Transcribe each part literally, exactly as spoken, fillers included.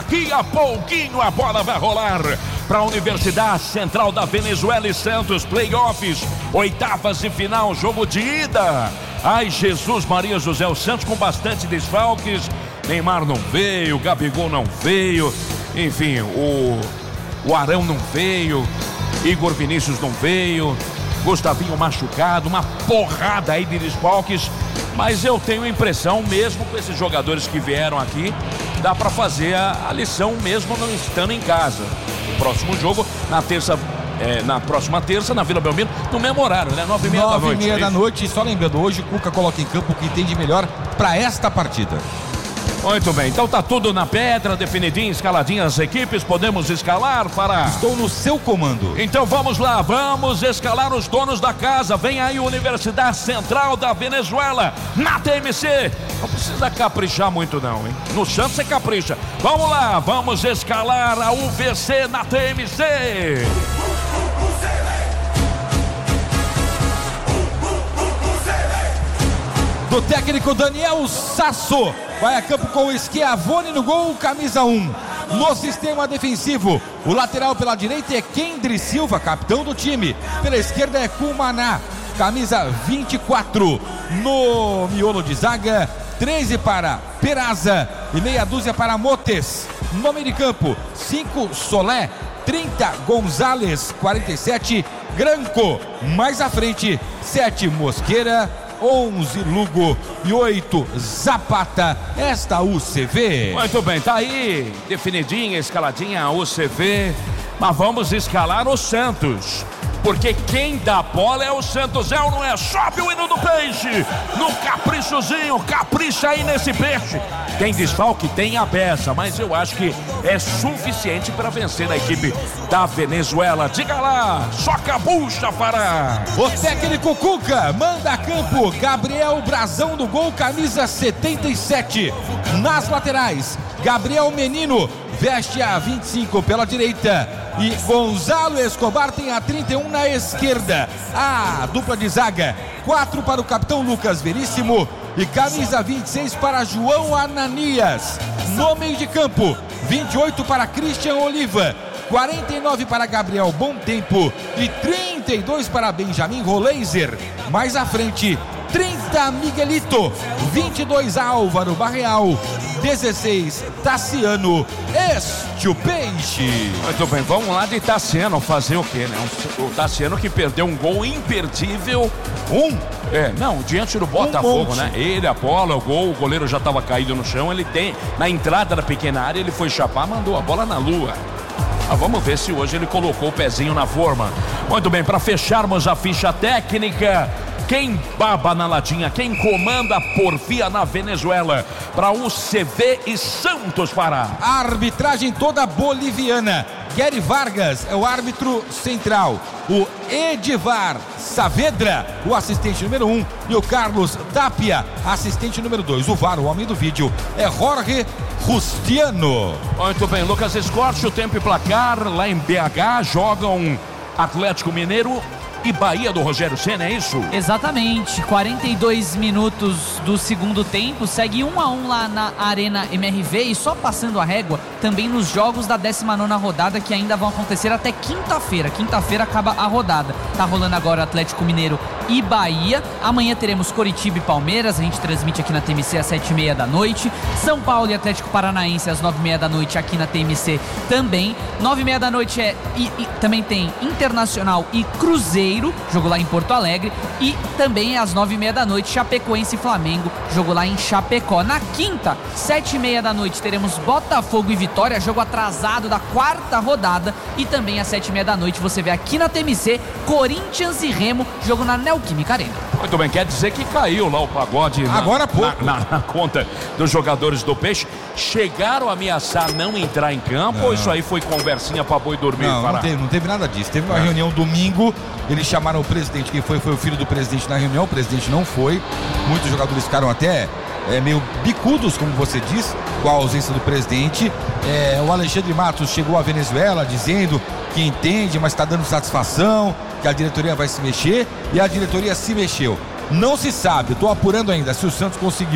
Daqui a pouquinho a bola vai rolar para a Universidade Central da Venezuela e Santos, playoffs, oitavas de final, jogo de ida. Ai, Jesus, Maria José, o Santos com bastante desfalques. Neymar não veio, Gabigol não veio, enfim, o, o Arão não veio, Igor Vinícius não veio, Gustavinho machucado, uma porrada aí de desfalques. Mas eu tenho a impressão, mesmo com esses jogadores que vieram aqui, dá para fazer a, a lição mesmo não estando em casa. O próximo jogo, na terça, é, na próxima terça, na Vila Belmiro, no mesmo horário, né? Nove e meia da noite. Nove e meia da noite, só lembrando, hoje o Cuca coloca em campo o que tem de melhor para esta partida. Muito bem, então tá tudo na pedra, definidinho, escaladinho as equipes, podemos escalar para... Estou no seu comando. Então vamos lá, vamos escalar os donos da casa. Vem aí Universidade Central da Venezuela, na T M C. Não precisa caprichar muito não, hein? No Santos você capricha. Vamos lá, vamos escalar a U V C na T M C. Do técnico Daniel Sasso, vai a campo com o Schiavone no gol, camisa um. No sistema defensivo, o lateral pela direita é Kendry Silva, capitão do time. Pela esquerda é Cumaná, camisa vinte e quatro. No miolo de zaga, treze para Peraza e meia dúzia para Motes. No meio de campo, cinco Solé, trinta Gonzalez, quarenta e sete Granco. Mais à frente, sete Mosqueira, onze Lugo e oito Zapata, esta U C V. Muito bem, tá aí definidinha, escaladinha a U C V, mas vamos escalar o Santos, porque quem dá bola é o Santos, é ou não é? Sobe o hino do peixe, no caprichozinho, capricha aí nesse peixe. Tem desfalque, tem a beça, mas eu acho que é suficiente para vencer a equipe da Venezuela. Diga lá, só cabucha para... O técnico Cuca manda a campo Gabriel Brazão do gol, camisa setenta e sete. Nas laterais, Gabriel Menino veste a vinte e cinco pela direita e Gonzalo Escobar tem a trinta e um na esquerda. A dupla de zaga, quatro para o capitão Lucas Veríssimo e camisa vinte e seis para João Ananias. No meio de campo, vinte e oito para Christian Oliva, quarenta e nove para Gabriel Bom Tempo e trinta e dois para Benjamin Roleiser. Mais à frente, trinta Miguelito, vinte e dois Álvaro Barreal, dezesseis Tassiano, este o peixe. Muito bem, vamos lá de Tassiano fazer o quê, né? O Tassiano que perdeu um gol imperdível. Um? É, não, diante do Botafogo, um né? Ele, a bola, o gol, o goleiro já estava caído no chão, ele tem, na entrada da pequena área, ele foi chapar, mandou a bola na lua. Ah, vamos ver se hoje ele colocou o pezinho na forma. Muito bem, para fecharmos a ficha técnica, quem baba na latinha, quem comanda a porfia na Venezuela, para U C V e Santos Pará. A arbitragem toda boliviana. Gary Vargas é o árbitro central, o Edivar Saavedra, o assistente número um, e o Carlos Tapia, assistente número dois. O V A R, o homem do vídeo, é Jorge Rustiano. Muito bem, Lucas Escorte, o tempo e placar lá em B H, jogam Atlético Mineiro e Bahia do Rogério Ceni, é isso? Exatamente, quarenta e dois minutos do segundo tempo, segue um a um lá na Arena M R V e só passando a régua também nos jogos da décima nona rodada que ainda vão acontecer até quinta-feira. Quinta-feira acaba a rodada. Tá rolando agora Atlético Mineiro e Bahia. Amanhã teremos Coritiba e Palmeiras, a gente transmite aqui na T M C às sete e meia da noite. São Paulo e Atlético Paranaense às nove e meia da noite aqui na T M C também. Nove e meia da noite é e, e também tem Internacional e Cruzeiro, jogo lá em Porto Alegre, e também às nove e meia da noite Chapecoense e Flamengo, jogo lá em Chapecó. Na quinta, sete e meia da noite teremos Botafogo e Vitória, jogo atrasado da quarta rodada, e também às sete e meia da noite você vê aqui na T M C Corinthians e Remo, jogo na Neoquímica Arena. Muito bem, quer dizer que caiu lá o pagode na, agora há pouco na, na, na conta dos jogadores do Peixe. Chegaram a ameaçar não entrar em campo, não, ou isso aí foi conversinha pra boi dormir? Não, não teve, não teve nada disso. Teve uma é. reunião domingo, eles chamaram o presidente, quem foi foi o filho do presidente na reunião, o presidente não foi. Muitos jogadores ficaram até é, meio bicudos, como você diz, com a ausência do presidente. É, o Alexandre Matos chegou à Venezuela dizendo que entende, mas está dando satisfação, que a diretoria vai se mexer, e a diretoria se mexeu. Não se sabe, estou apurando ainda se o Santos conseguiu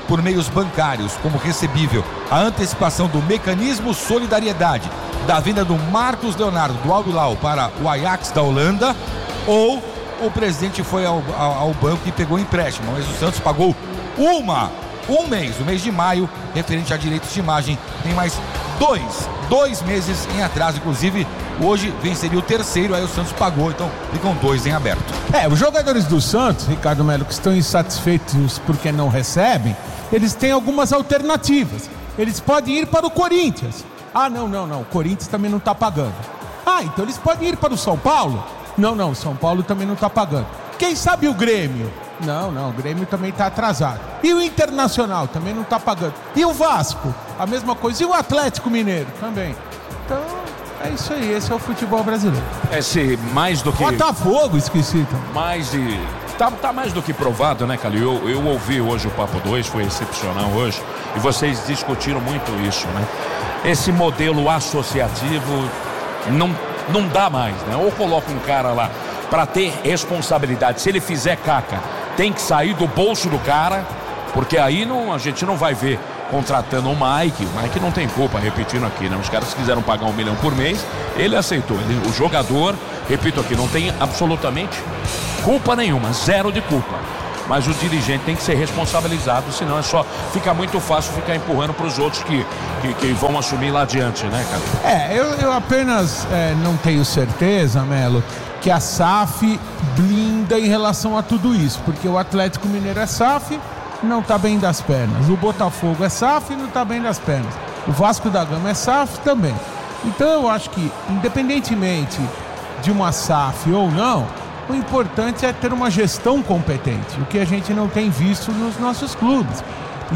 por meios bancários, como recebível a antecipação do mecanismo Solidariedade, da venda do Marcos Leonardo do Al Hilal para o Ajax da Holanda, ou o presidente foi ao, ao, ao banco e pegou empréstimo, mas o Santos pagou uma, um mês, o mês de maio, referente a direitos de imagem, tem mais dois, dois meses em atraso, inclusive hoje venceria o terceiro, aí o Santos pagou, então ficam dois em aberto. É, os jogadores do Santos, Ricardo Melo, que estão insatisfeitos porque não recebem, eles têm algumas alternativas. Eles podem ir para o Corinthians. Ah, não, não, não, o Corinthians também não está pagando. Ah, então eles podem ir para o São Paulo? Não, não, o São Paulo também não está pagando. Quem sabe o Grêmio? Não, não, o Grêmio também está atrasado. E o Internacional também não está pagando. E o Vasco? A mesma coisa. E o Atlético Mineiro? Também. Então, é isso aí, esse é o futebol brasileiro. Esse mais do que... Botafogo, esqueci então. Mais de... Tá, tá mais do que provado, né, Calil? Eu, eu ouvi hoje o Papo dois, foi excepcional hoje, e vocês discutiram muito isso, né? Esse modelo associativo não, não dá mais, né? Ou coloca um cara lá para ter responsabilidade. Se ele fizer caca, tem que sair do bolso do cara, porque aí não, a gente não vai ver contratando o Mike. O Mike não tem culpa, repetindo aqui, né? Os caras quiseram pagar um milhão por mês, ele aceitou. Ele, o jogador, repito aqui, não tem absolutamente culpa nenhuma, zero de culpa. Mas o dirigente tem que ser responsabilizado, senão é só, fica muito fácil ficar empurrando para os outros que, que, que vão assumir lá adiante, né, cara? É, eu, eu apenas é, não tenho certeza, Melo, que a S A F blinda em relação a tudo isso, porque o Atlético Mineiro é S A F, não está bem das pernas. O Botafogo é S A F e não está bem das pernas. O Vasco da Gama é S A F também. Então eu acho que, independentemente de uma S A F ou não, o importante é ter uma gestão competente, o que a gente não tem visto nos nossos clubes. E,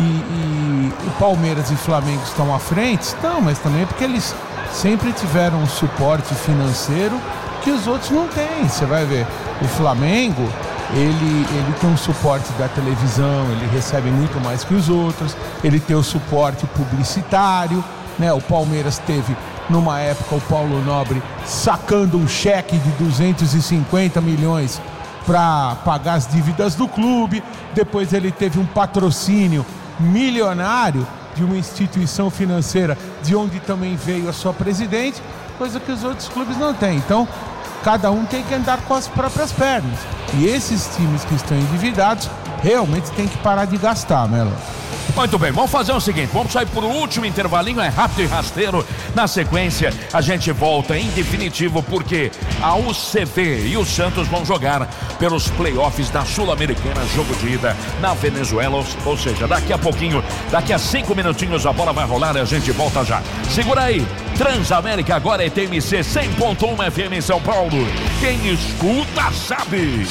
e o Palmeiras e Flamengo estão à frente? Estão, mas também porque eles sempre tiveram um suporte financeiro que os outros não têm. Você vai ver, o Flamengo, ele, ele tem um suporte da televisão, ele recebe muito mais que os outros, ele tem o suporte publicitário, né? O Palmeiras teve, numa época, o Paulo Nobre sacando um cheque de duzentos e cinquenta milhões para pagar as dívidas do clube. Depois ele teve um patrocínio milionário de uma instituição financeira, de onde também veio a sua presidente, coisa que os outros clubes não têm. Então, cada um tem que andar com as próprias pernas. E esses times que estão endividados realmente tem que parar de gastar, Melo. Muito bem, vamos fazer o seguinte, vamos sair por um último intervalinho, é rápido e rasteiro. Na sequência, a gente volta em definitivo, porque a U C V e o Santos vão jogar pelos playoffs da Sul-Americana, jogo de ida na Venezuela, ou, ou seja, daqui a pouquinho, daqui a cinco minutinhos a bola vai rolar e a gente volta já. Segura aí, Transamérica agora é T M C cem ponto um F M em São Paulo. Quem escuta sabe.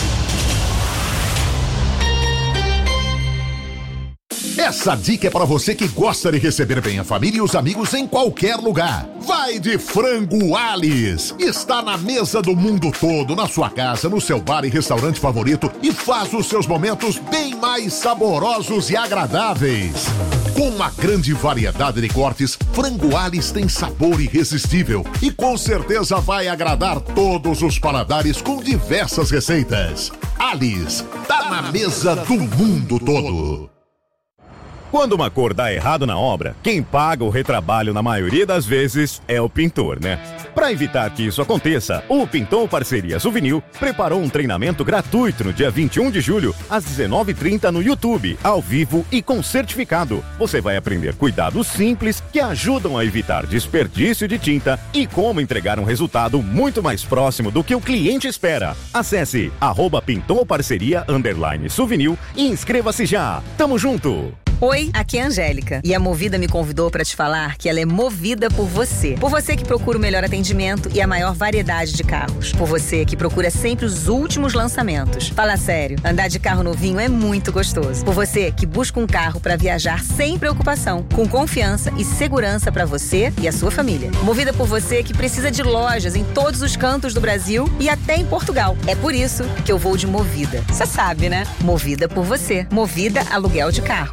Essa dica é para você que gosta de receber bem a família e os amigos em qualquer lugar. Vai de Frango Alice. Está na mesa do mundo todo, na sua casa, no seu bar e restaurante favorito, e faz os seus momentos bem mais saborosos e agradáveis. Com uma grande variedade de cortes, Frango Alice tem sabor irresistível e com certeza vai agradar todos os paladares com diversas receitas. Alice, tá na mesa do mundo todo. Quando uma cor dá errado na obra, quem paga o retrabalho na maioria das vezes é o pintor, né? Para evitar que isso aconteça, o Pinton Parceria Souvenir preparou um treinamento gratuito no dia vinte e um de julho, às dezenove e trinta no YouTube, ao vivo e com certificado. Você vai aprender cuidados simples que ajudam a evitar desperdício de tinta e como entregar um resultado muito mais próximo do que o cliente espera. Acesse arroba Pinton Parceria underline Souvenir e inscreva-se já. Tamo junto! Oi, aqui é a Angélica e a Movida me convidou para te falar que ela é movida por você. Por você que procura o melhor atendimento e a maior variedade de carros. Por você que procura sempre os últimos lançamentos. Fala sério, andar de carro novinho é muito gostoso. Por você que busca um carro para viajar sem preocupação, com confiança e segurança para você e a sua família. Movida por você que precisa de lojas em todos os cantos do Brasil e até em Portugal. É por isso que eu vou de Movida. Você sabe, né? Movida por você. Movida Aluguel de Carros.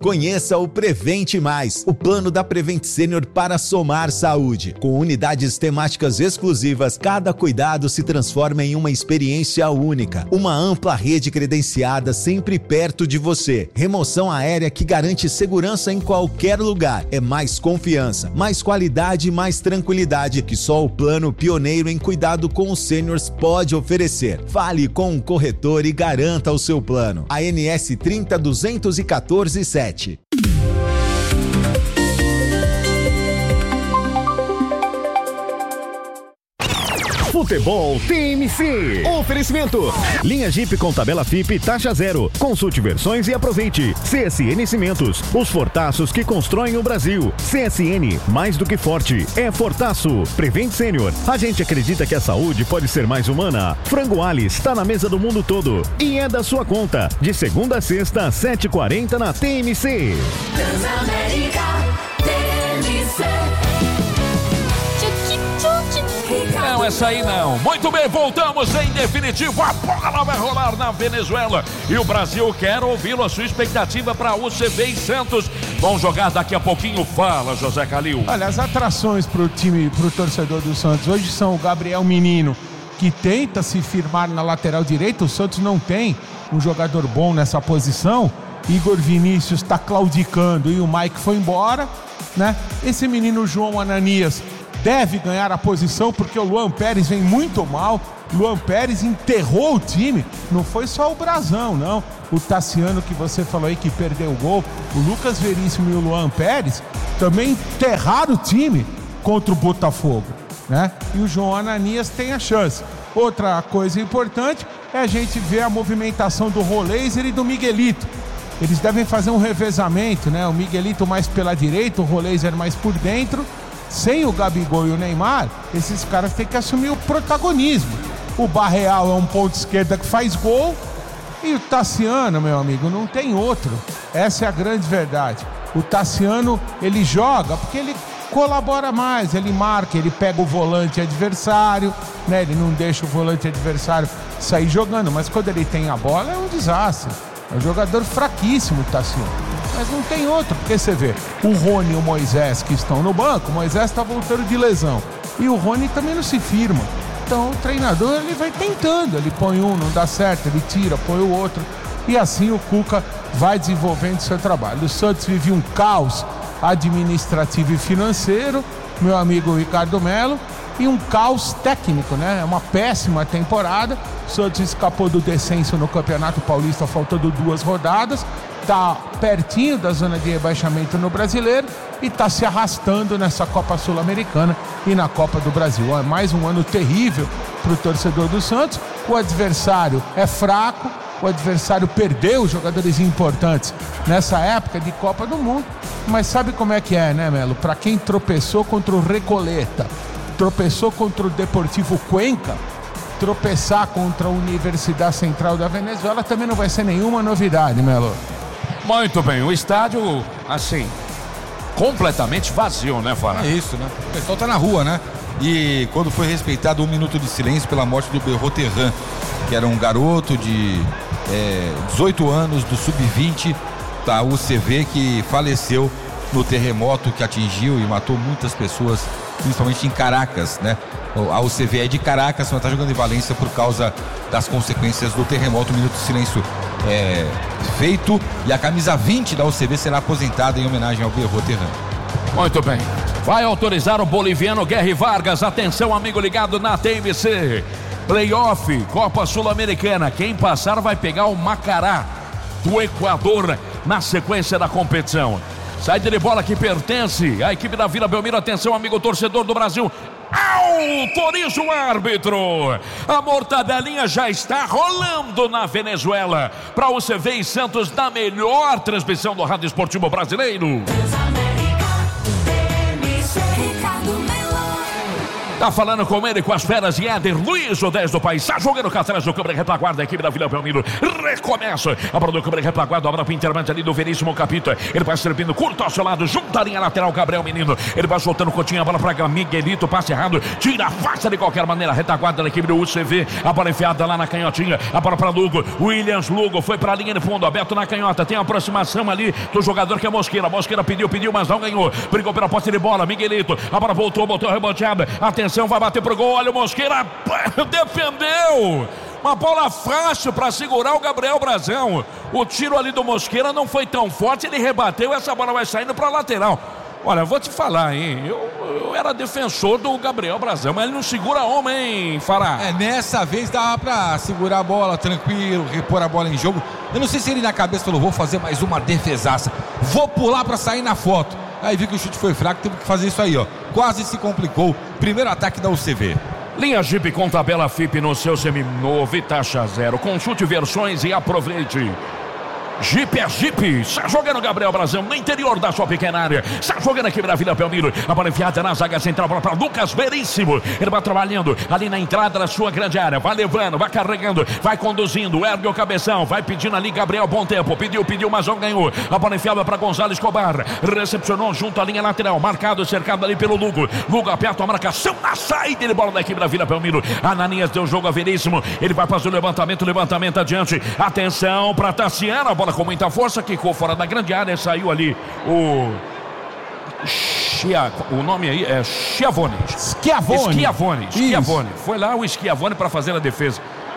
Conheça o Prevente Mais, o plano da Prevent Senior para somar saúde. Com unidades temáticas exclusivas, cada cuidado se transforma em uma experiência única. Uma ampla rede credenciada sempre perto de você. Remoção aérea que garante segurança em qualquer lugar. É mais confiança, mais qualidade e mais tranquilidade que só o plano pioneiro em cuidado com os seniors pode oferecer. Fale com o corretor e garanta o seu plano. A N S trinta duzentos e quatorze sete. Futebol T M C. Oferecimento. Linha Jeep com tabela F I P taxa zero. Consulte versões e aproveite. C S N Cimentos. Os fortaços que constroem o Brasil. C S N, mais do que forte, é fortaço. Prevent Senior. A gente acredita que a saúde pode ser mais humana. Frango Alice está na mesa do mundo todo. E é da sua conta. De segunda a sexta, às sete e quarenta na T M C. Transamérica T M C. Não, essa aí não. Muito bem, voltamos em definitivo. A bola vai rolar na Venezuela. E o Brasil quer ouvi-lo. A sua expectativa para U C V e Santos. Vão jogar daqui a pouquinho. Fala, José Calil. Olha, as atrações para o time, para o torcedor do Santos hoje são o Gabriel Menino, que tenta se firmar na lateral direita. O Santos não tem um jogador bom nessa posição. Igor Vinícius está claudicando e o Mike foi embora, né? Esse menino João Ananias deve ganhar a posição porque o Luan Pérez vem muito mal. Luan Pérez enterrou o time. Não foi só o Brazão, não. O Tassiano, que você falou aí, que perdeu o gol. O Lucas Veríssimo e o Luan Pérez também enterraram o time contra o Botafogo, né? E o João Ananias tem a chance. Outra coisa importante é a gente ver a movimentação do Roleiser e do Miguelito. Eles devem fazer um revezamento, né? O Miguelito mais pela direita, o Roleiser mais por dentro. Sem o Gabigol e o Neymar, esses caras têm que assumir o protagonismo. O Barreal é um ponto esquerda que faz gol e o Tassiano, meu amigo, não tem outro. Essa é a grande verdade. O Tassiano, ele joga porque ele colabora mais, ele marca, ele pega o volante adversário, né? Ele não deixa o volante adversário sair jogando, mas quando ele tem a bola é um desastre. É um jogador fraquíssimo, o Tassiano. Mas não tem outro, porque você vê o Rony e o Moisés que estão no banco. O Moisés está voltando de lesão e o Rony também não se firma. Então o treinador, ele vai tentando, ele põe um, não dá certo, ele tira, põe o outro, e assim o Cuca vai desenvolvendo seu trabalho. O Santos vive um caos administrativo e financeiro, meu amigo Ricardo Melo, e um caos técnico, né? É uma péssima temporada. O Santos escapou do descenso no Campeonato Paulista faltando duas rodadas, tá pertinho da zona de rebaixamento no Brasileiro e tá se arrastando nessa Copa Sul-Americana e na Copa do Brasil. É mais um ano terrível para o torcedor do Santos. O adversário é fraco, o adversário perdeu jogadores importantes nessa época de Copa do Mundo, mas sabe como é que é, né, Melo? Para quem tropeçou contra o Recoleta, tropeçou contra o Deportivo Cuenca, tropeçar contra a Universidade Central da Venezuela também não vai ser nenhuma novidade, Melo. Muito bem, o estádio, assim, completamente vazio, né, Fará? É isso, né? O pessoal tá na rua, né? E quando foi respeitado um minuto de silêncio pela morte do Berroterran, que era um garoto de é, dezoito anos, do sub vinte da U C V, que faleceu no terremoto que atingiu e matou muitas pessoas, principalmente em Caracas, né? A U C V é de Caracas, mas está jogando em Valência por causa das consequências do terremoto. Um minuto de silêncio é feito e a camisa vinte da U C V será aposentada em homenagem ao Berroterran. Muito bem. Vai autorizar o boliviano Guerri Vargas. Atenção, amigo ligado na T M C. Playoff, Copa Sul-Americana. Quem passar vai pegar o Macará do Equador na sequência da competição. Saída de bola que pertence à equipe da Vila Belmiro. Atenção, amigo torcedor do Brasil. Autoriza o árbitro. A mortadelinha já está rolando na Venezuela. Para o U C V e Santos, na melhor transmissão do Rádio Esportivo Brasileiro. Tá falando com ele, com as feras e Éder Luiz, o dez do país. Tá jogando cá atrás do câmera retaguarda. A equipe da Vila Belmiro recomeça. A bola do câmera retaguarda. A bola para o intermédio ali do Veríssimo Capita. Ele vai servindo curto ao seu lado. Junta a linha lateral. Gabriel Menino. Ele vai soltando o Coutinho. A bola para Miguelito. Passe errado. Tira a faça de qualquer maneira. Retaguarda da equipe do U C V. A bola enfiada lá na canhotinha. A bola para Lugo. Williams Lugo foi para a linha de fundo. Aberto na canhota. Tem a aproximação ali do jogador que é Mosqueira. Mosqueira pediu, pediu, mas não ganhou. Brigou pela posse de bola. Miguelito. A bola voltou, botou a reboteada. Atenção, vai bater pro gol. Olha o Mosqueira. Defendeu. Uma bola fácil para segurar o Gabriel Brazão. O tiro ali do Mosqueira não foi tão forte. Ele rebateu. Essa bola vai saindo para lateral. Olha, vou te falar, hein? Eu, eu era defensor do Gabriel Brazão, mas ele não segura homem, hein, Fará? É, nessa vez dava pra segurar a bola tranquilo, repor a bola em jogo. Eu não sei se ele na cabeça falou, vou fazer mais uma defesaça. Vou pular pra sair na foto. Aí viu que o chute foi fraco, teve que fazer isso aí, ó. Quase se complicou. Primeiro ataque da U C V. Linha Jeep com tabela F I P no seu seminovo e taxa zero. Consulte versões e aproveite. Jeep é Jeep, está jogando Gabriel Brazão no interior da sua pequena área, está jogando aqui na Vila Belmiro, a bola enfiada na zaga central, bola para Lucas Veríssimo, ele vai trabalhando ali na entrada da sua grande área, vai levando, vai carregando, vai conduzindo, ergue o cabeção, vai pedindo ali Gabriel, bom tempo, pediu, pediu, mas não ganhou, a bola enfiada para Gonzalo Escobar, recepcionou junto à linha lateral, marcado, cercado ali pelo Lugo, Lugo aperta a marcação na saída de bola da equipe da Vila Belmiro, Ananias deu jogo a Veríssimo, ele vai fazer o levantamento, levantamento adiante, atenção para Tassiano, a bola com muita força, quicou fora da grande área, saiu ali o Chia, o nome aí é Schiavone. Schiavone. Schiavone. Schiavone. Foi lá o Schiavone para fazer a defesa.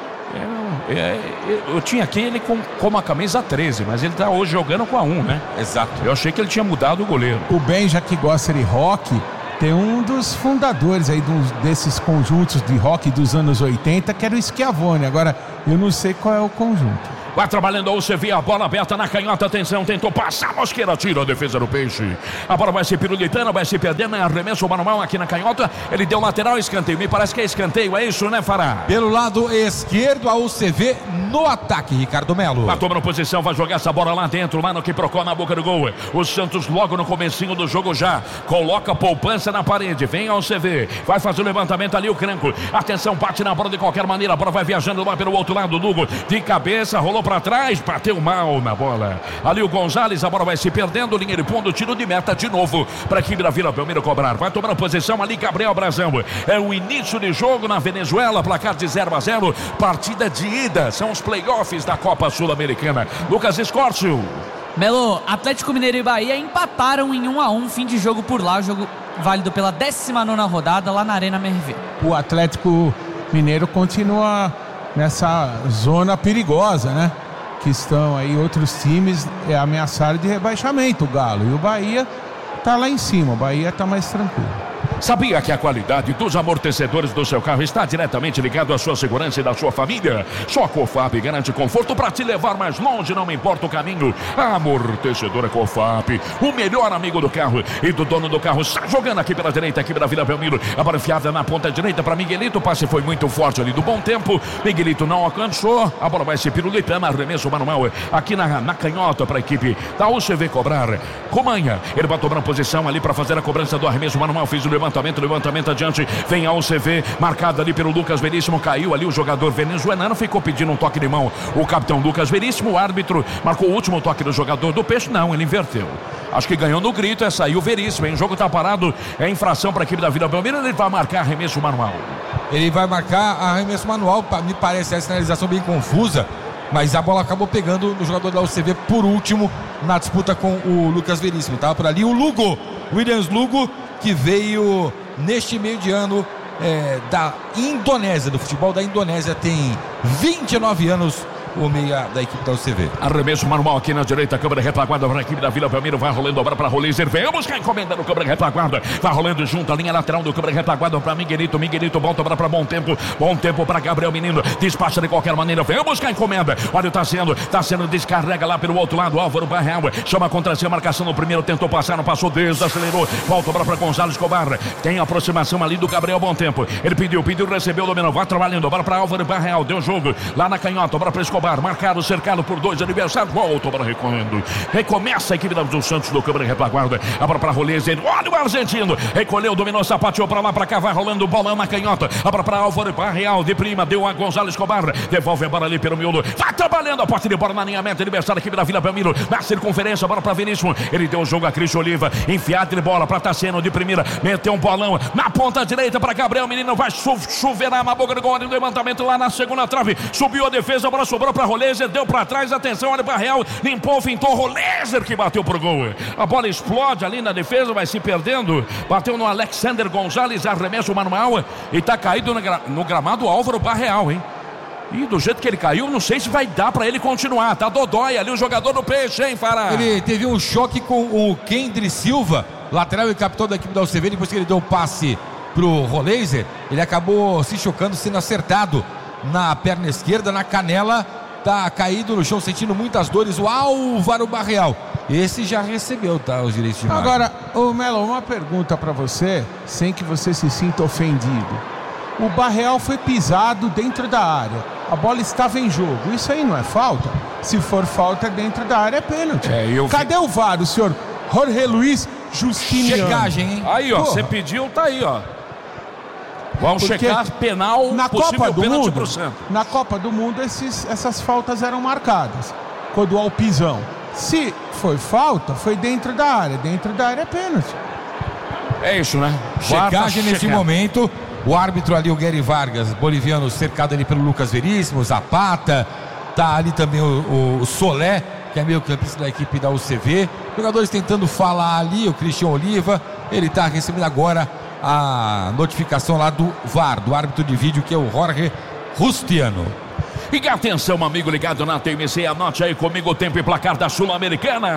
Eu, eu, eu tinha aqui ele com, com a camisa treze, mas ele está hoje jogando com a um, né? Exato. Eu achei que ele tinha mudado o goleiro. O Benja, que gosta de rock, tem um dos fundadores aí dos, desses conjuntos de rock dos anos oitenta, que era o Schiavone. Agora, eu não sei qual é o conjunto. Vai trabalhando a U C V, a bola aberta na canhota, atenção, tentou passar, Mosqueira tira a defesa do Peixe. A bola vai se pirulitando, vai se perdendo, arremesso manual aqui na canhota, ele deu lateral, escanteio, me parece que é escanteio, é isso, né, Fará? Pelo lado esquerdo, a U C V no ataque, Ricardo Melo. Vai tomando posição, vai jogar essa bola lá dentro, lá no que procura na boca do gol. O Santos logo no comecinho do jogo já, coloca a poupança na parede, vem a U C V, vai fazer o levantamento ali, o Cranco, atenção, bate na bola de qualquer maneira, a bola vai viajando lá pelo outro lado, Lugo, de cabeça, rolou para trás, bateu mal na bola. Ali o Gonzalez, a bola vai se perdendo, linha de fundo, tiro de meta de novo para a equipe da Vila Belmiro cobrar. Vai tomando posição ali Gabriel Brazão. É o início de jogo na Venezuela, placar de zero a zero, partida de ida. São os playoffs da Copa Sul-Americana. Lucas Escórcio. Melo, Atlético Mineiro e Bahia empataram em um a um, fim de jogo por lá, jogo válido pela décima nona rodada lá na Arena M R V. O Atlético Mineiro continua nessa zona perigosa, né? Que estão aí outros times é, ameaçados de rebaixamento, o Galo. E o Bahia tá lá em cima, o Bahia tá mais tranquilo. Sabia que a qualidade dos amortecedores do seu carro está diretamente ligado à sua segurança e da sua família? Só a Cofap garante conforto para te levar mais longe, não importa o caminho. A amortecedora Cofap, o melhor amigo do carro e do dono do carro. Está jogando aqui pela direita, aqui pela Vila Belmiro. A bola enfiada na ponta direita para Miguelito. O passe foi muito forte ali do bom tempo. Miguelito não alcançou. A bola vai se pirulitando, arremesso manual aqui na, na canhota para a equipe da U C V cobrar. Comanha, ele vai tomando posição ali para fazer a cobrança do arremesso manual. Fez o levantamento, levantamento adiante, vem a U C V, marcado ali pelo Lucas Veríssimo, caiu ali o jogador venezuelano, ficou pedindo um toque de mão, o capitão Lucas Veríssimo, o árbitro marcou o último toque do jogador do Peixe, não, ele inverteu. Acho que ganhou no grito, é saiu o Veríssimo, hein? O jogo tá parado, é infração para a equipe da Vila Belmiro, ele vai marcar arremesso manual. Ele vai marcar arremesso manual, me parece a sinalização bem confusa, mas a bola acabou pegando no jogador da U C V por último na disputa com o Lucas Veríssimo. Tava por ali o Lugo, Williams Lugo, que veio neste meio de ano é, da Indonésia, do futebol da Indonésia, tem vinte e nove anos, o meia da equipe da U C V. Arremesso manual aqui na direita, câmera retaguarda para a equipe da Vila Belmiro, vai rolando a bola para Rolizer, vem buscar encomenda no câmera retaguarda, vai rolando junto a linha lateral do câmera retaguarda para Miguelito, Miguelito volta a bola para Bom Tempo, Bom Tempo para Gabriel Menino, despacha de qualquer maneira, vem buscar encomenda, olha, tá sendo, tá sendo, descarrega lá pelo outro lado, Álvaro Barreal, chama contra si a marcação no primeiro, tentou passar, não passou, desacelerou, volta a bola para Gonzalo Escobar, tem aproximação ali do Gabriel Bom Tempo, ele pediu, pediu, recebeu, dominou, vai trabalhando, a bola para Álvaro Barreal, deu jogo lá na canhota, a bola para Escobar, Escobar, marcado, cercado por dois adversários, volta para recorrendo. Recomeça a equipe do Santos do câmara retaguarda. A bola para Rolese, olha o argentino, recolheu, dominou, sapateou para lá, para cá, vai rolando, bola na canhota. A bola para Álvaro Barreal, de prima, deu a Gonzalo Escobar, devolve a bola ali pelo miolo, vai trabalhando a parte de bola na linha meta, adversário, equipe da Vila Belmiro, na circunferência, bola para Vinícius, ele deu o jogo a Cristian Oliva, enfiado de bola para Tassiano, de primeira, meteu um bolão na ponta direita para Gabriel Menino, vai chuverar na boca do gol, levantamento lá na segunda trave, subiu a defesa, a bola sobrou para Rolezer, deu para trás, atenção, olha para Real, limpou, fintou, Rolezer que bateu pro gol, a bola explode ali na defesa, vai se perdendo, bateu no Alexander Gonzalez, arremesso manual e tá caído no, gra no gramado Álvaro Barreal, hein? E do jeito que ele caiu, não sei se vai dar pra ele continuar, tá dodói ali o jogador do Peixe, hein, Fará? Ele teve um choque com o Kendry Silva, lateral e capitão da equipe da U C V, depois que ele deu o passe pro Rolezer, ele acabou se chocando, sendo acertado na perna esquerda, na canela, tá caído no chão, sentindo muitas dores, o Álvaro Barreal. Esse já recebeu, tá, os direitos de imagem. Agora, ô Melo, uma pergunta pra você, sem que você se sinta ofendido. O Barreal foi pisado dentro da área, a bola estava em jogo, isso aí não é falta? Se for falta dentro da área é pênalti. É, eu... Cadê o V A R, o senhor Jorge Luiz Justiniano? Checagem, hein? Aí, ó, você pediu, tá aí, ó. Vamos Porque checar penal, na Copa do pênalti Mundo, pro Santos. Na Copa do Mundo esses, essas faltas eram marcadas, quando há o pisão. Se foi falta, foi dentro da área, dentro da área é pênalti. É isso, né? Checagem nesse checar. momento. O árbitro ali, o Gary Vargas, boliviano, cercado ali pelo Lucas Veríssimo, Zapata. Tá ali também o, o, o Solé, que é meio campista da equipe da U C V. Jogadores tentando falar ali, o Cristian Oliva. Ele tá recebendo agora a notificação lá do V A R, do árbitro de vídeo, que é o Jorge Justiano. E atenção, amigo ligado na T M C, anote aí comigo o tempo e placar da Sul-Americana.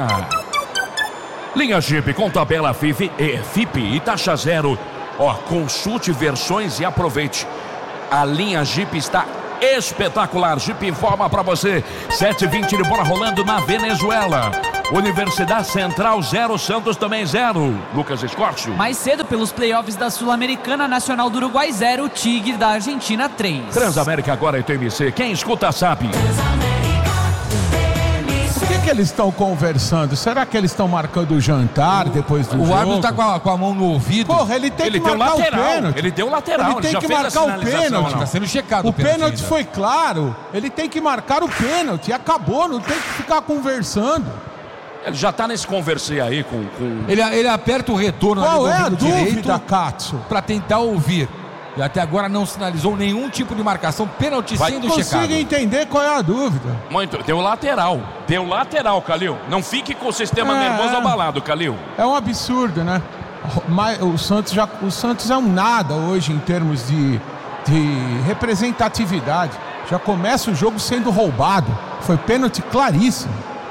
Linha Jeep com tabela F I P, e, F I P e taxa zero. Ó, consulte versões e aproveite. A linha Jeep está espetacular. Jeep informa para você. sete e vinte de bola rolando na Venezuela. Universidade Central zero, Santos também zero. Lucas Escorcio. Mais cedo pelos playoffs da Sul-Americana, Nacional do Uruguai zero, Tigre da Argentina três. Transamérica agora é T M C. Quem escuta sabe. O que, que eles estão conversando? Será que eles estão marcando o jantar depois do o jogo? O árbitro tá com a, com a mão no ouvido. Porra, ele tem ele que marcar o pênalti. Ele deu lateral. Ele tem ele que marcar o pênalti. Está sendo checado o o pênalti. O pênalti ainda. foi claro. Ele tem que marcar o pênalti. Acabou, não tem que ficar conversando. Ele já tá nesse conversei aí com... com... Ele, ele aperta o retorno Qual ali do é a ouvido dúvida, direito Katsu? para tentar ouvir. E até agora não sinalizou nenhum tipo de marcação, pênalti Vai, sendo consigo checado. Consigo entender qual é a dúvida. Muito, deu lateral. Deu lateral, Calil. Não fique com o sistema é, nervoso é. abalado, Calil. É um absurdo, né? O Santos, já, o Santos é um nada hoje em termos de, de representatividade. Já começa o jogo sendo roubado. Foi pênalti claríssimo.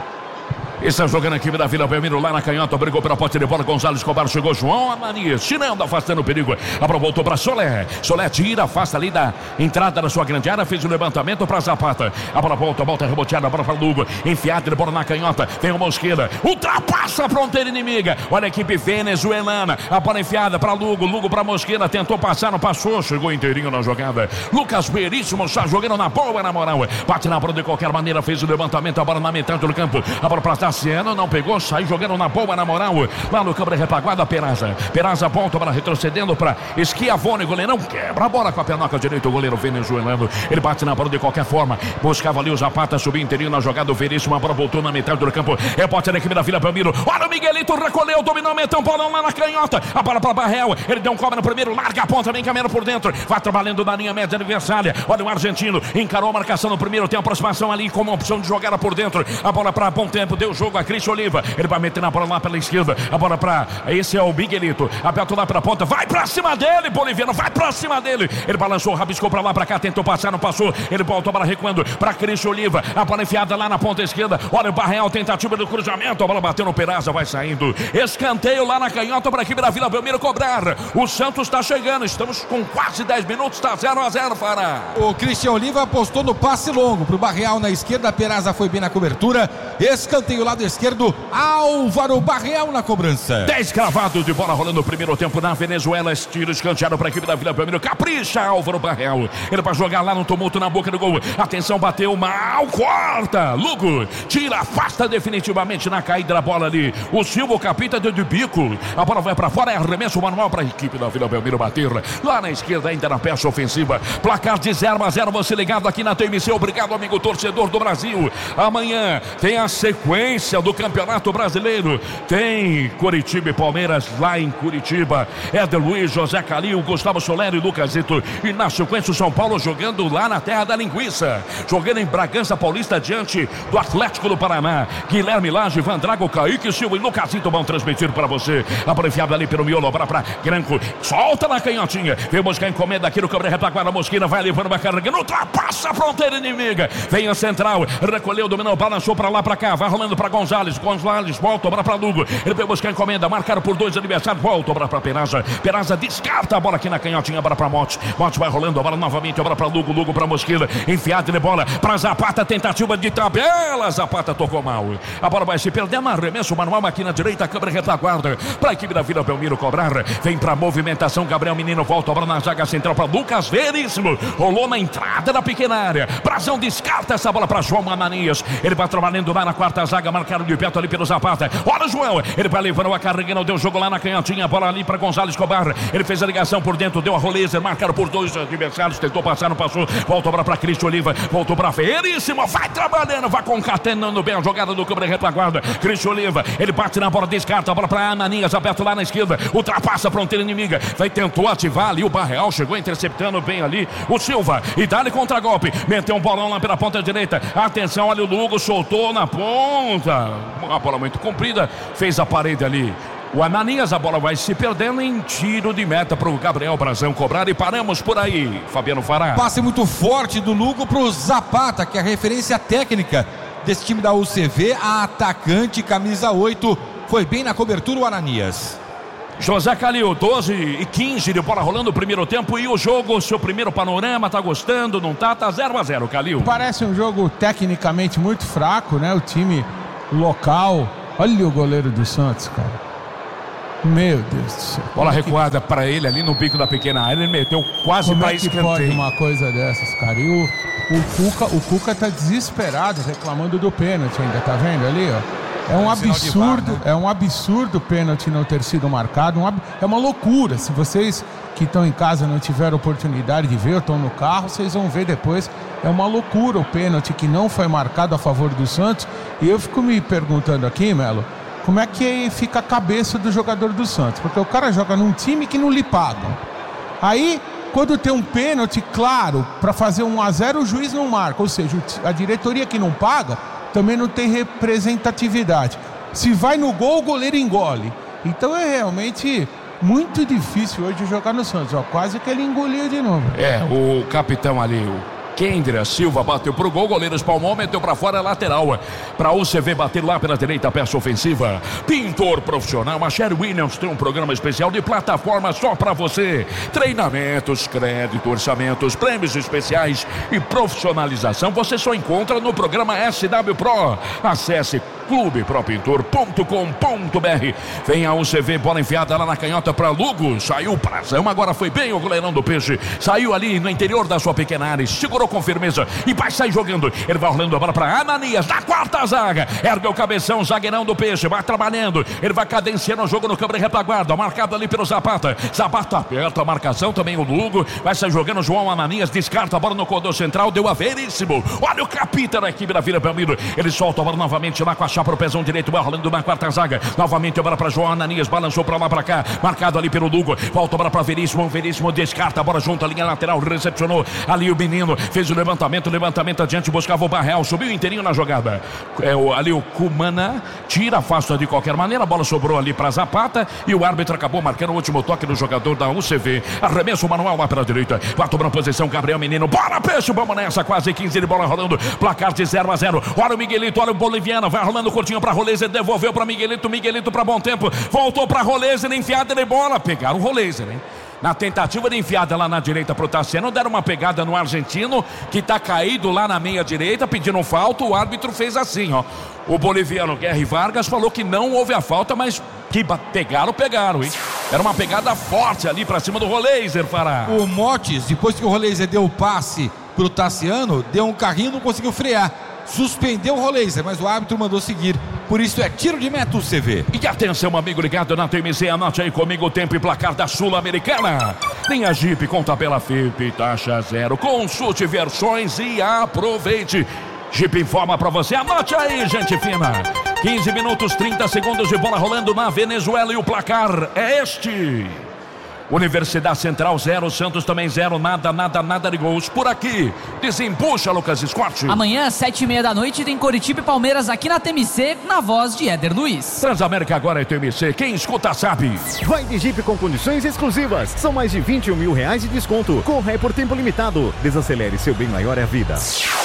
Está jogando a equipe da Vila Belmiro lá na canhota, brigou pela posse de bola, Gonzalo Escobar, chegou João Amanias, tirando, afastando o perigo, a bola voltou para Solé, Solé tira, afasta ali da entrada da sua grande área, fez o levantamento para Zapata, a bola volta, volta reboteada, a bola para Lugo, enfiada de bola na canhota, vem o Mosqueira, ultrapassa a fronteira inimiga, olha a equipe venezuelana, a bola enfiada para Lugo, Lugo para Mosqueira, tentou passar, não passou, chegou inteirinho na jogada, Lucas Veríssimo está jogando na boa, na moral, bate na bola de qualquer maneira, fez o levantamento, a bola na metade do campo, a bola para Tassiano, não pegou, saiu jogando na boa, na moral, lá no câmara repaguada, Peraza, Peraza volta para retrocedendo para Schiavone, goleirão, quebra a bola com a pernoca direita, o goleiro venezuelano, ele bate na bola de qualquer forma, buscava ali o Zapata, subiu inteirinho na jogada, o Veríssimo, a bola voltou na metade do campo, rebote na equipe da Vila Belmiro, olha o Miguelito, recolheu, dominou, meteu um bolão lá na canhota, a bola para Barreal, ele deu um cobra no primeiro, larga a ponta, vem caminhando por dentro, vai trabalhando na linha média adversária, olha o argentino, encarou a marcação no primeiro, tem a aproximação ali como opção de jogada por dentro, a bola para bom tempo, deu jogo a Cristian Oliva, ele vai meter na bola lá pela esquerda, a bola para, esse é o Miguelito, aberto lá pela ponta, vai pra cima dele, boliviano, vai pra cima dele, ele balançou, rabiscou pra lá, pra cá, tentou passar, não passou, ele voltou a bola recuando pra Cristian Oliva, a bola enfiada lá na ponta esquerda, olha o Barreal, tentativa do cruzamento, a bola bateu no Peraza, vai saindo, escanteio lá na canhota para a equipe da Vila Belmiro cobrar, o Santos tá chegando, estamos com quase dez minutos, tá zero a zero, Fará. O Cristian Oliva apostou no passe longo pro Barreal na esquerda, a Peraza foi bem na cobertura, escanteio lado esquerdo, Álvaro Barreal na cobrança. dez cravados de bola rolando no primeiro tempo na Venezuela. Tiro escanteado para a equipe da Vila Belmiro. Capricha Álvaro Barreal. Ele vai jogar lá no tumulto na boca do gol. Atenção, bateu mal, corta. Lugo tira, afasta definitivamente na caída da bola ali. O Silva capita de bico. A bola vai para fora, é arremesso manual para a equipe da Vila Belmiro bater. Lá na esquerda, ainda na peça ofensiva. Placar de zero a zero. Você ligado aqui na T M C. Obrigado, amigo torcedor do Brasil. Amanhã tem a sequência do Campeonato Brasileiro. Tem Curitiba e Palmeiras lá em Curitiba. Éder Luiz, José Calil, Gustavo Soleri e Lucas Zito. E na sequência o São Paulo jogando lá na terra da linguiça. Jogando em Bragança Paulista diante do Atlético do Paraná. Guilherme Lage, Van Drago, Kaique Silva e Lucas Zito vão transmitir para você. Abreviado ali pelo miolo, para pra Granco. Solta na canhotinha. Vem buscar encomenda aqui no câmera retaguarda. Mosquina vai levando uma carga. Ultrapassa a fronteira inimiga. Vem a central. Recolheu, dominou, balançou pra lá, pra cá. Vai rolando pra Gonzalez. Gonzalez volta, obra pra Lugo. Ele veio buscar encomenda. Marcaram por dois adversários. Volta, obra pra Peraza. Peraza descarta a bola aqui na canhotinha. Obra pra Mote. Mote vai rolando. Obra novamente. Obra pra Lugo. Lugo pra Mosquila. Enfiada de bola pra Zapata. Tentativa de tabela. Zapata tocou mal. A bola vai se perdendo. Arremesso manual aqui na direita. A câmera retaguarda. Pra equipe da Vila Belmiro cobrar. Vem pra movimentação. Gabriel Menino volta. Obra na zaga central pra Lucas Veríssimo. Rolou na entrada da pequena área. Brazão descarta essa bola pra João Ananias. Ele vai trabalhando lá na quarta zaga. Marcaram de perto ali pelo Zapata. Olha o João. Ele vai levando a carreira. Não deu jogo lá na canhotinha. A bola ali pra Gonzalez Escobar. Ele fez a ligação por dentro. Deu a rolezer. Marcaram por dois adversários. Tentou passar, não passou. Voltou pra, pra Cristo Oliva. Voltou pra Veríssimo. Vai trabalhando. Vai concatenando bem a jogada do câmera retaguarda. Cristo Oliva. Ele bate na bola. Descarta a bola pra Ananias. Aberto lá na esquerda. Ultrapassa a fronteira inimiga. Vai, tentou ativar ali o Barreal. Chegou interceptando bem ali o Silva. E dá-lhe contra-golpe. Meteu um bolão lá pela ponta direita. Atenção, olha o Lugo. Soltou na ponta. Uma bola muito comprida. Fez a parede ali. O Ananias, a bola vai se perdendo em tiro de meta para o Gabriel Brazão cobrar e paramos por aí. Fabiano Fará. Passe muito forte do Lugo para o Zapata, que é a referência técnica desse time da U C V. A atacante, camisa oito, foi bem na cobertura o Ananias. José Calil, doze e quinze de bola rolando o primeiro tempo. E o jogo, seu primeiro panorama, tá gostando? Não tá? Tá zero a zero, Calil. Parece um jogo tecnicamente muito fraco, né? O time local. Olha o goleiro do Santos, cara. Meu Deus do céu. Bola recuada que... para ele ali no bico da pequena área. Ele meteu quase para escanteio. Como é que pode uma coisa dessas, cara? E o, o, Cuca, o Cuca tá desesperado, reclamando do pênalti ainda, tá vendo ali, ó? É um absurdo, né? É um absurdo o pênalti não ter sido marcado. Um ab... É uma loucura. Se vocês que estão em casa não tiveram oportunidade de ver, ou estão no carro, vocês vão ver depois. É uma loucura o pênalti que não foi marcado a favor do Santos. E eu fico me perguntando aqui, Melo, como é que fica a cabeça do jogador do Santos? Porque o cara joga num time que não lhe pagam. Aí, quando tem um pênalti, claro, para fazer um a zero, o juiz não marca. Ou seja, a diretoria que não paga também não tem representatividade. Se vai no gol, o goleiro engole. Então é realmente muito difícil hoje jogar no Santos. Ó, quase que ele engoliu de novo. É, o capitão ali, o Kendra Silva bateu pro gol, goleiro espalmou, meteu pra fora, lateral pra U C V bater lá pela direita, peça ofensiva. Pintor profissional, a Sherry Williams tem um programa especial de plataforma só pra você. Treinamentos, crédito, orçamentos, prêmios especiais e profissionalização você só encontra no programa S W Pro. Acesse clube pro pintor ponto com ponto b r. Vem a U C V, bola enfiada lá na canhota pra Lugo, saiu o Brazão, agora foi bem o goleirão do Peixe, saiu ali no interior da sua pequena área, segurou com firmeza e vai sair jogando. Ele vai rolando a bola para Ananias, da quarta zaga. Ergue o cabeção, zagueirão do Peixe, vai trabalhando. Ele vai cadenciando o jogo no câmera retaguarda, marcado ali pelo Zapata. Zapata aperta a marcação, também o Lugo. Vai sair jogando, João Ananias descarta a bola no corredor central, deu a Veríssimo. Olha o capita da equipe da Vila Belmiro. Ele solta a bola novamente lá com a chapa, o pezão direito, vai rolando na quarta zaga. Novamente a bola para João Ananias, balançou para lá para cá, marcado ali pelo Lugo. Volta a bola para Veríssimo, Veríssimo descarta a bola junto à linha lateral, recepcionou ali o menino. Fez o levantamento, levantamento adiante, buscava o Barreal, subiu inteirinho na jogada. É, o, ali o Cumana tira, afasta de qualquer maneira, a bola sobrou ali para Zapata e o árbitro acabou marcando o último toque do jogador da U C V. Arremesso manual lá pela direita, vai tomando posição, Gabriel Menino, bora Peixe, vamos nessa, quase quinze de bola rolando, placar de zero a zero. Olha o Miguelito, olha o boliviano, vai rolando curtinho para Rolezer, devolveu para Miguelito, Miguelito para Bom Tempo, voltou para Rolezer, enfiada de bola, pegaram o Rolezer, hein? Na tentativa de enfiada lá na direita pro Tassiano, deram uma pegada no argentino, que tá caído lá na meia direita, pedindo falta, o árbitro fez assim, ó. O boliviano Guerri Vargas falou que não houve a falta, mas que pegaram, pegaram, hein? Era uma pegada forte ali pra cima do Roleiser, Fará. O Motes, depois que o Roleiser deu o passe pro Tassiano, deu um carrinho e não conseguiu frear. Suspendeu o Roleiser, mas o árbitro mandou seguir. Por isso é tiro de meta o C V. E atenção, amigo ligado na T M Z, anote aí comigo o tempo e placar da Sul-Americana. Linha Jeep com tabela F I P, taxa zero. Consulte versões e aproveite. Jeep informa pra você, anote aí, gente fina. quinze minutos, trinta segundos de bola rolando na Venezuela e o placar é este. Universidade Central zero, Santos também zero, nada, nada, nada de gols por aqui. Desembucha, Lucas Scott. Amanhã, sete e meia da noite, tem Coritiba e Palmeiras aqui na T M C, na voz de Éder Luiz. Transamérica agora é T M C, quem escuta sabe. Vai de Jeep com condições exclusivas. São mais de vinte e um mil reais de desconto. Corra é por tempo limitado. Desacelere, seu bem maior é a vida.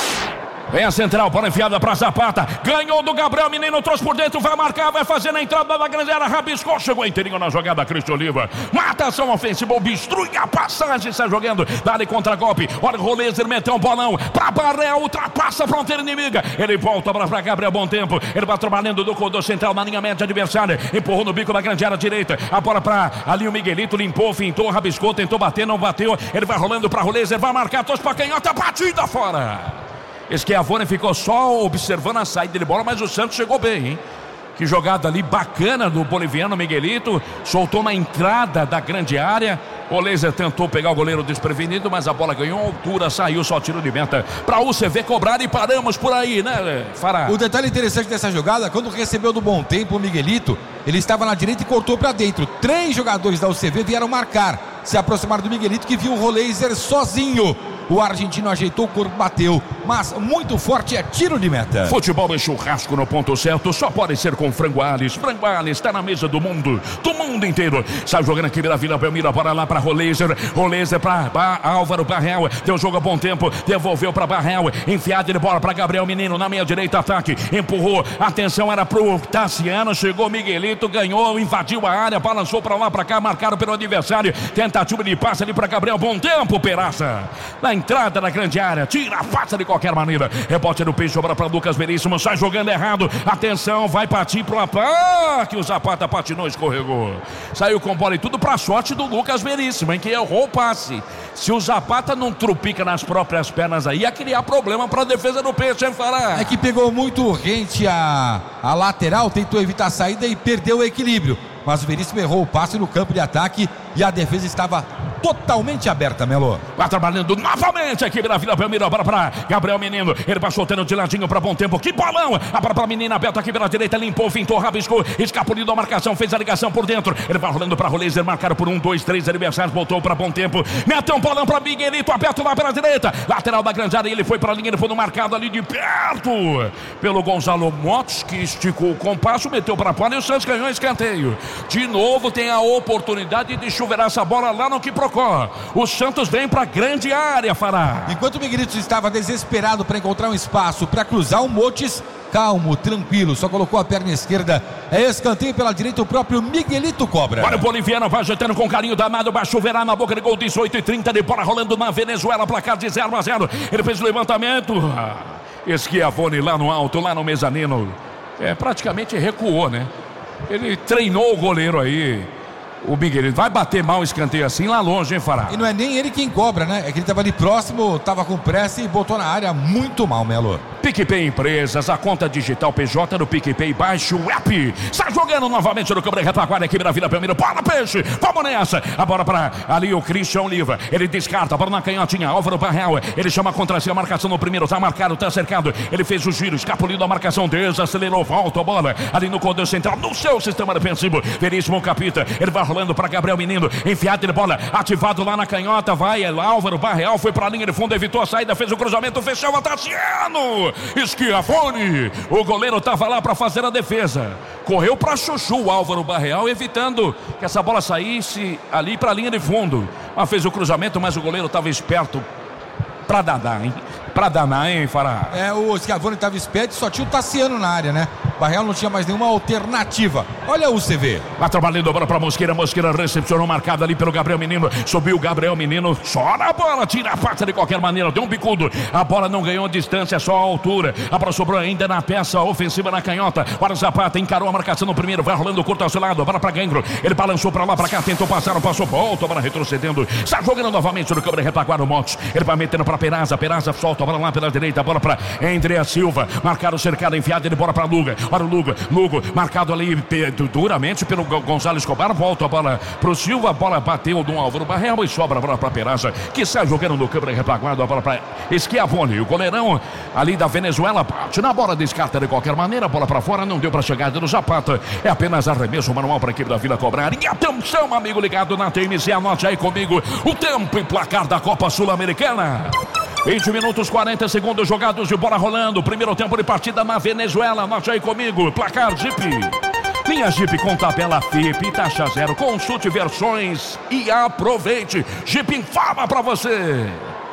Vem a central, bola enfiada pra Zapata. Ganhou do Gabriel, menino trouxe por dentro, vai marcar, vai fazer na entrada da grande área, rabiscou, chegou inteirinho na jogada, Cristo Oliva. Mata ação ofensiva, obstrui a passagem, sai jogando, dá-lhe contra-golpe. Olha o Roleiser, meteu um bolão pra Barrel, ultrapassa a fronteira inimiga. Ele volta pra, pra Gabriel, bom tempo. Ele vai trabalhando do corredor central na linha média adversária. Empurrou no bico da grande área direita. A bola pra ali o Miguelito, limpou, fintou, rabiscou, tentou bater, não bateu. Ele vai rolando pra Roleiser, vai marcar, trouxe pra canhota, batida fora. Schiavone ficou só observando a saída de bola, mas o Santos chegou bem, hein? Que jogada ali bacana do boliviano Miguelito. Soltou na entrada da grande área. O Laser tentou pegar o goleiro desprevenido, mas a bola ganhou altura, saiu só tiro de meta para o C V cobrar e paramos por aí, né, Fará? O detalhe interessante dessa jogada, quando recebeu do bom tempo o Miguelito, ele estava na direita e cortou para dentro. Três jogadores da U C V vieram marcar, se aproximaram do Miguelito, que viu o Roleiser sozinho. O argentino ajeitou o corpo, bateu, mas muito forte, é tiro de meta. Futebol e churrasco no ponto certo, só pode ser com Frango Alves. Frango Alves está na mesa do mundo, do mundo inteiro. Sai jogando aqui Vila Vila Belmiro, bora lá para Roleiser. Roleiser para Álvaro Barrel, deu jogo a bom tempo, devolveu para Barrel, enfiada de bola para Gabriel Menino na meia direita, ataque, empurrou, atenção, era pro Tassiano, chegou Miguelito, ganhou, invadiu a área, balançou para lá, para cá, marcaram pelo adversário, tentativa de passe ali para Gabriel, bom tempo, Peraça. Na entrada da grande área, tira a faça de qualquer maneira. Rebote no peito, sobra para Lucas Veríssimo, sai jogando errado. Atenção, vai partir pro ah, que o Zapata patinou, escorregou. Saiu com bola e tudo pra sorte do Lucas Veríssimo, em que errou o passe. Se o Zapata não trupica nas próprias pernas aí, ia criar problema pra defesa do Peixe, hein, Fará? É que pegou muito urgente a, a lateral, tentou evitar a saída e perdeu o equilíbrio. Mas o Veríssimo errou o passe no campo de ataque e a defesa estava totalmente aberta, Melo. Vai trabalhando novamente a equipe da Vila Belmiro, bola para Gabriel Menino, ele vai soltando de ladinho para bom tempo, que bolão, a bola para a menina aberta aqui pela direita, limpou, fintou, rabiscou, escapuliu a marcação, fez a ligação por dentro, ele vai rolando para Roleiser, marcaram por um, dois, três adversários, voltou para bom tempo, meteu um bolão para Miguelito, aberto lá pela direita, lateral da grande área, ele foi para a linha, ele foi no marcado ali de perto, pelo Gonzalo Motos, que esticou o compasso, meteu para fora e o Santos ganhou escanteio. De novo tem a oportunidade de chuveirar essa bola lá no Quiprocó. O Santos vem para a grande área, Fará. Enquanto o Miguelito estava desesperado para encontrar um espaço para cruzar, o Motes, calmo, tranquilo, só colocou a perna esquerda. É escanteio pela direita, o próprio Miguelito cobra. Olha o boliviano, vai ajeitando com carinho danado, vai chuveirar na boca de gol, dezoito e trinta de bola rolando na Venezuela, placar de zero a zero. Ele fez o levantamento. Ah, Schiavone lá no alto, lá no mezanino. É, praticamente recuou, né? Ele treinou o goleiro aí. O Miguelito vai bater mal o escanteio assim lá longe, hein, Fará? E não é nem ele quem cobra, né? É que ele estava ali próximo, estava com pressa e botou na área muito mal, Melo. PicPay Empresas, a conta digital P J do PicPay, baixe o app. Sai jogando novamente no campo de retaguarda, equipe da Vila Belmiro. Bola, Peixe, vamos nessa. A bola para ali o Christian Oliva. Ele descarta, a bola na canhotinha. Álvaro Barrel, ele chama contra si a marcação no primeiro. Tá marcado, tá cercado. Ele fez o giro, escapuliu da marcação, desacelerou, volta a bola. Ali no corredor central, no seu sistema defensivo. Veríssimo capita, ele vai rolando para Gabriel Menino. Enfiado de bola, ativado lá na canhota. Vai, é Álvaro Barrel, foi para a linha de fundo, evitou a saída, fez o cruzamento, fechou a Tassiano. Schiavone, o goleiro estava lá para fazer a defesa, correu para Chuchu, o Álvaro Barreal, evitando que essa bola saísse ali para a linha de fundo, mas fez o cruzamento, mas o goleiro estava esperto para danar, hein? Para danar, hein, Fará? É, o Schiavone estava esperto e só tinha o Tassiano na área, né? Barreal não tinha mais nenhuma alternativa. Olha o C V. Lá trabalhando a bola para Mosqueira. Mosqueira recepcionou, marcado ali pelo Gabriel Menino. Subiu o Gabriel Menino. Só na bola, tira a pata de qualquer maneira. Deu um bicudo. A bola não ganhou distância, só a altura. A bola sobrou ainda na peça ofensiva na canhota. Para o Zapata, encarou a marcação no primeiro. Vai rolando curto ao seu lado. A bola para Gengro. Ele balançou para lá, para cá. Tentou passar, passou. Volta a bola retrocedendo. Está jogando novamente no câmera retaguarda o Montes. Ele vai metendo para Peraza. Peraza solta a bola lá pela direita. A bola para André Silva. Marcado, cercado, enfiado. Ele bora para Luga. Olha o Luga. Lugo marcado ali duramente pelo Gonzalo Escobar. Volta a bola pro Silva. A bola bateu no Álvaro Barreal e sobra a bola para Peraza, que sai jogando no câmera retaguarda. A bola para Schiavone. O goleirão ali da Venezuela bate na bola, descarta de qualquer maneira. A bola para fora, não deu para chegada do Zapata. É apenas arremesso manual para a equipe da Vila cobrar. E atenção, amigo ligado na T M C, anote aí comigo o tempo e placar da Copa Sul-Americana. vinte minutos, quarenta segundos jogados de bola rolando. Primeiro tempo de partida na Venezuela. Anote aí comigo, placar Jeep. Linha Jeep com tabela F I P e taxa zero. Consulte versões e aproveite. Jeep informa pra você.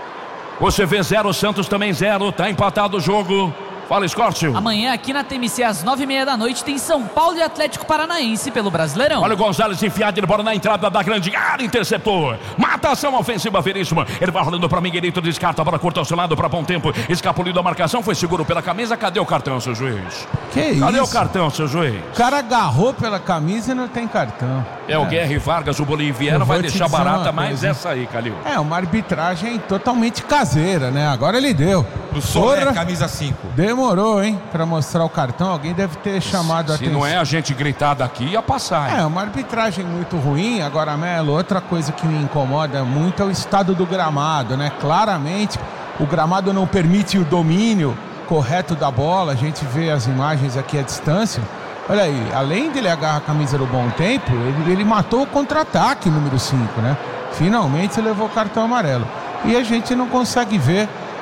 Você vê zero, Santos também zero. Tá empatado o jogo. Fala, Escórcio. Amanhã aqui na T M C às nove e meia da noite tem São Paulo e Atlético Paranaense pelo Brasileirão. Olha o Gonzalez enfiado, ele bora na entrada da grande área, interceptou. Matação ofensiva Veríssima. Ele vai rolando para Miguelito, descarta a bola curta ao seu lado para bom tempo. Escapuliu da marcação, foi seguro pela camisa. Cadê o cartão, seu juiz? Que isso? Cadê o cartão, seu juiz? O cara agarrou pela camisa e não tem cartão. É, é. O Guerre Vargas, o boliviano, vai deixar barata mais essa aí, Calil. É, uma arbitragem totalmente caseira, né? Agora ele deu. Pro Sorra, camisa cinco. Demorou, hein? Pra mostrar o cartão, alguém deve ter chamado a atenção. Se não é a gente gritar daqui, ia passar, hein? É, uma arbitragem muito ruim. Agora, Melo, outra coisa que me incomoda muito é o estado do gramado, né? Claramente, o gramado não permite o domínio correto da bola. A gente vê as imagens aqui à distância. Olha aí, além de ele agarrar a camisa do Bom Tempo, ele, ele matou o contra-ataque número cinco, né? Finalmente levou o cartão amarelo. E a gente não consegue ver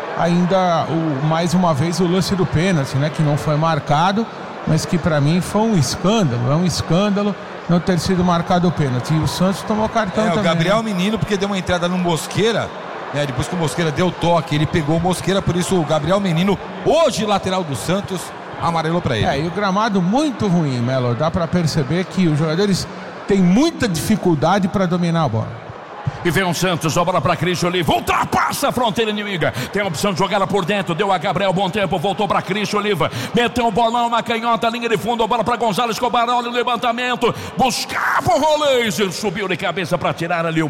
ainda o, mais uma vez o lance do pênalti, né? Que não foi marcado, mas que para mim foi um escândalo. É um escândalo não ter sido marcado o pênalti. E o Santos tomou cartão é, também. O Gabriel, né? Menino, porque deu uma entrada no Mosqueira, né? Depois que o Mosqueira deu toque, ele pegou o Mosqueira. Por isso o Gabriel Menino, hoje lateral do Santos, amarelou para ele. É, e o gramado muito ruim, Melo. Dá para perceber que os jogadores têm muita dificuldade para dominar a bola. E vem o Santos, a bola para Cristian Oliva, ultrapassa a fronteira inimiga, tem a opção de jogar ela por dentro, deu a Gabriel, bom tempo, voltou para Cristian Oliva, meteu o bolão na canhota, linha de fundo, a bola para Gonzalo Escobar, olha o levantamento, buscava o Laser, subiu de cabeça para tirar ali o